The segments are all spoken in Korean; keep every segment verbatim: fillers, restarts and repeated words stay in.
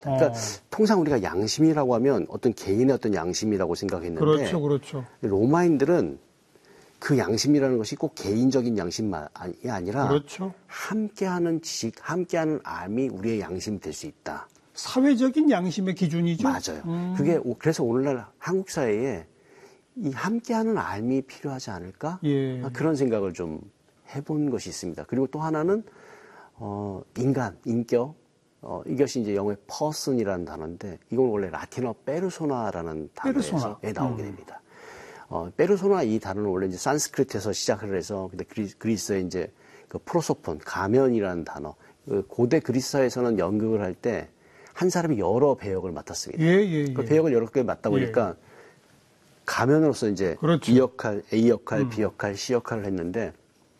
그러니까 어. 통상 우리가 양심이라고 하면 어떤 개인의 어떤 양심이라고 생각했는데 그렇죠, 그렇죠. 로마인들은 그 양심이라는 것이 꼭 개인적인 양심이 아니라 그렇죠. 함께하는 지식, 함께하는 암이 우리의 양심이 될 수 있다. 사회적인 양심의 기준이죠. 맞아요. 음. 그게 그래서 오늘날 한국 사회에 이 함께하는 암이 필요하지 않을까? 예. 그런 생각을 좀 해본 것이 있습니다. 그리고 또 하나는 어, 인간, 인격. 어, 이것이 이제 영어의 person이라는 단어인데 이건 원래 라틴어 페르소나라는 단어에서 페르소나. 예, 나오게 음. 됩니다. 어, 페르소나 이 단어는 원래 이제 산스크리트에서 시작을 해서 근데 그리, 그리스의 이제 그 프로소폰 가면이라는 단어. 그 고대 그리스에서는 연극을 할 때 한 사람이 여러 배역을 맡았습니다. 예, 예, 예. 그 배역을 여러 개 맡다 보니까 예. 가면으로서 이제 그렇죠. B 역할, A 역할, 음. B 역할, C 역할을 했는데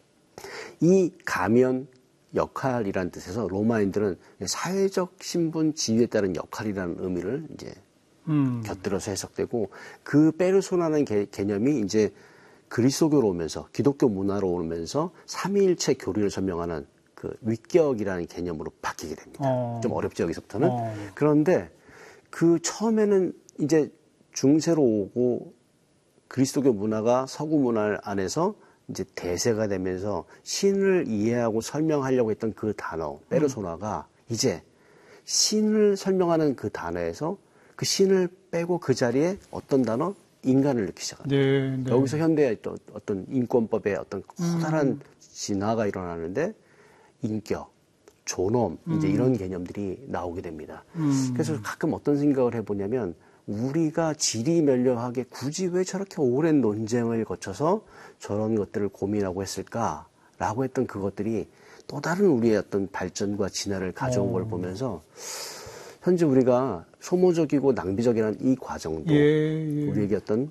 이 가면 역할이라는 뜻에서 로마인들은 사회적 신분 지위에 따른 역할이라는 의미를 이제 음. 곁들여서 해석되고 그 페르소나라는 개, 개념이 이제 그리스도교로 오면서 기독교 문화로 오면서 삼위일체 교리를 설명하는 그 위격이라는 개념으로 바뀌게 됩니다. 어. 좀 어렵죠 여기서부터는. 어. 그런데 그 처음에는 이제 중세로 오고 그리스도교 문화가 서구 문화 안에서 이제 대세가 되면서 신을 이해하고 설명하려고 했던 그 단어 페르소나가 음. 이제 신을 설명하는 그 단어에서 그 신을 빼고 그 자리에 어떤 단어? 인간을 넣기 시작합니다. 네, 네. 여기서 현대의 또 어떤 인권법의 어떤 커다란 음. 진화가 일어나는데 인격, 존엄 이제 음. 이런 개념들이 나오게 됩니다. 음. 그래서 가끔 어떤 생각을 해보냐면 우리가 지리멸렬하게 굳이 왜 저렇게 오랜 논쟁을 거쳐서 저런 것들을 고민하고 했을까라고 했던 그것들이 또 다른 우리의 어떤 발전과 진화를 가져온 어. 걸 보면서 현재 우리가 소모적이고 낭비적이라는 이 과정도 예, 예. 우리에게 어떤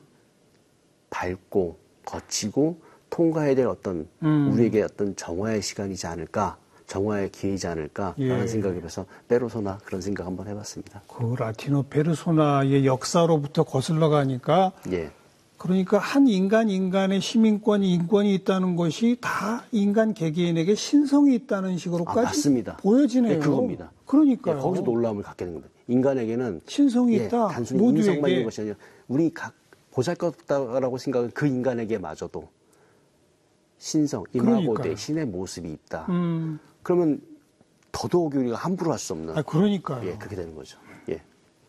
밝고 거치고 통과해야 될 어떤 음. 우리에게 어떤 정화의 시간이지 않을까, 정화의 기회이지 않을까라는 예. 생각이 들어서 페르소나 그런 생각 한번 해봤습니다. 그 라틴어 페르소나의 역사로부터 거슬러 가니까 예. 그러니까 한 인간 인간의 시민권이 인권이 있다는 것이 다 인간 개개인에게 신성이 있다는 식으로까지 아, 맞습니다. 보여지네요. 네, 그겁니다. 그러니까요. 예, 거기서 놀라움을 갖게 되는 겁니다. 인간에게는 신성이 예, 있다. 단순히 모두에게. 인성만 있는 것이 아니라 우리 각 보잘것없다라고 생각하는 그 인간에게마저도 신성, 이마고대, 신의 모습이 있다. 음. 그러면 더더욱 우리가 함부로 할 수 없는. 아, 그러니까요. 예, 그렇게 되는 거죠. 예.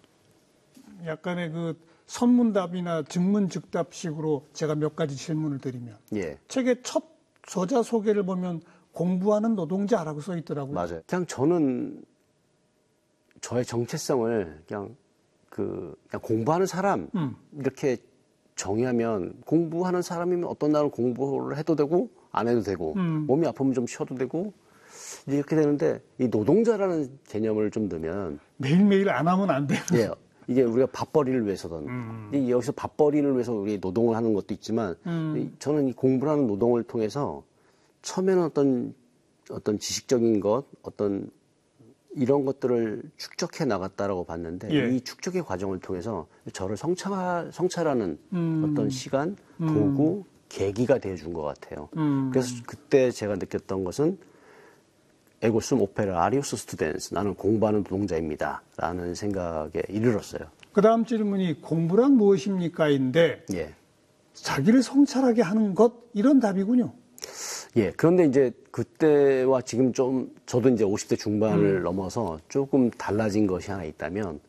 약간의 그 선문답이나 증문즉답식으로 제가 몇 가지 질문을 드리면 예. 책의 첫 저자 소개를 보면 공부하는 노동자라고 써 있더라고요. 맞아요. 그냥 저는 저의 정체성을 그냥 그 그냥 공부하는 사람 음. 이렇게 정의하면 공부하는 사람이면 어떤 날은 공부를 해도 되고 안 해도 되고 음. 몸이 아프면 좀 쉬어도 되고 이렇게 되는데 이 노동자라는 개념을 좀 넣으면 매일매일 안 하면 안 돼요. 예, 이게 우리가 밥벌이를 위해서든 음. 이 여기서 밥벌이를 위해서 우리 노동을 하는 것도 있지만 음. 이 저는 이 공부를 하는 노동을 통해서 처음에는 어떤 어떤 지식적인 것 어떤 이런 것들을 축적해 나갔다라고 봤는데 예. 이 축적의 과정을 통해서 저를 성찰, 성찰하는 음. 어떤 시간, 도구, 음. 계기가 되어준 것 같아요. 음. 그래서 그때 제가 느꼈던 것은 에고숨 오페라 아리우스 스튜덴스 나는 공부하는 노동자입니다. 라는 생각에 이르렀어요. 그 다음 질문이 공부란 무엇입니까?인데 예. 자기를 성찰하게 하는 것 이런 답이군요. 예, 그런데 이제 그때와 지금 좀, 저도 이제 오십 대 중반을 음. 넘어서 조금 달라진 것이 하나 있다면,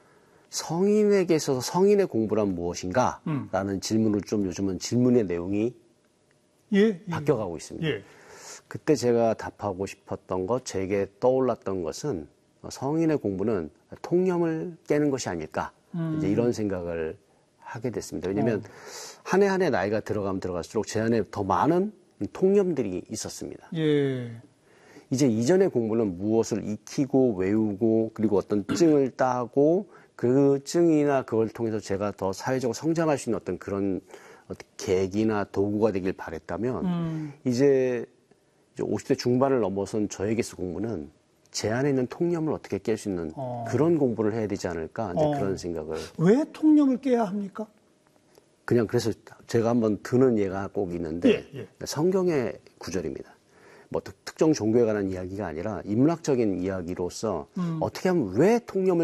성인에게 있어서 성인의 공부란 무엇인가? 음. 라는 질문을 좀 요즘은 질문의 내용이 예, 예. 바뀌어가고 있습니다. 예. 그때 제가 답하고 싶었던 것, 제게 떠올랐던 것은 성인의 공부는 통념을 깨는 것이 아닐까? 음. 이제 이런 생각을 하게 됐습니다. 왜냐면 어. 한 해 한 해 나이가 들어가면 들어갈수록 제 안에 더 많은 통념들이 있었습니다. 예. 이제 이전의 공부는 무엇을 익히고 외우고 그리고 어떤 증을 따고 그 증이나 그걸 통해서 제가 더 사회적으로 성장할 수 있는 어떤 그런 어떤 계기나 도구가 되길 바랬다면 음. 이제 오십 대 중반을 넘어선 저에게서 공부는 제 안에 있는 통념을 어떻게 깰 수 있는 어. 그런 공부를 해야 되지 않을까 이제 어. 그런 생각을. 왜 통념을 깨야 합니까? 그냥 그래서 제가 한번 드는 예가 꼭 있는데 예, 예. 성경의 구절입니다. 뭐 특정 종교에 관한 이야기가 아니라 인문학적인 이야기로서 음. 어떻게 하면 왜 통념을